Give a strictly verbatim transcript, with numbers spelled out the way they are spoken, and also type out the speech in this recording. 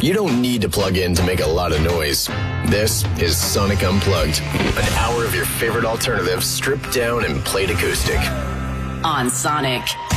You don't need to plug in to make a lot of noise. This is Sonic Unplugged, an hour of your favorite alternatives stripped down and played acoustic. On Sonic.